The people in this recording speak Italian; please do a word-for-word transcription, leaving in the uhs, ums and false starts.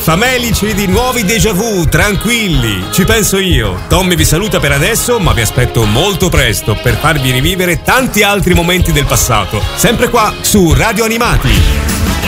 famelici di nuovi déjà vu, tranquilli, ci penso io. Tommy vi saluta per adesso, ma vi aspetto molto presto per farvi rivivere tanti altri momenti del passato, sempre qua su Radio Animati.